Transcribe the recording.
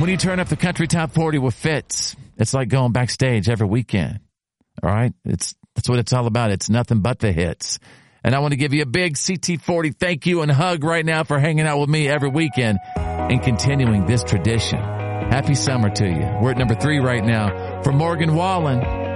When you turn up the Country Top 40 with Fitz, it's like going backstage every weekend. All right? That's what it's all about. It's nothing but the hits. And I want to give you a big CT40 thank you and hug right now for hanging out with me every weekend and continuing this tradition. Happy summer to you. We're at number 3 right now for Morgan Wallen.